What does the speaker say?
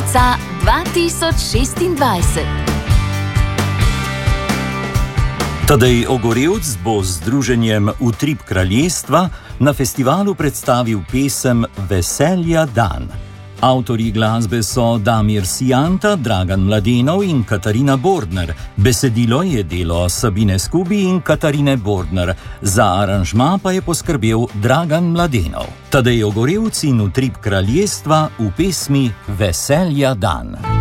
marca 2026. Tadej Ogorevc bo z združenjem Utrip kraljestva na festivalu predstavil pesem Veselja dan. Avtorji glasbe so Damir Sijanta, Dragan Mladenov in Katarina Bordner. Besedilo je delo Sabine Skubi in Katarine Bordner. Za aranžma pa je poskrbel Dragan Mladenov. Tadej Ogorevc in Utrip kraljestva v pesmi Veselja dan.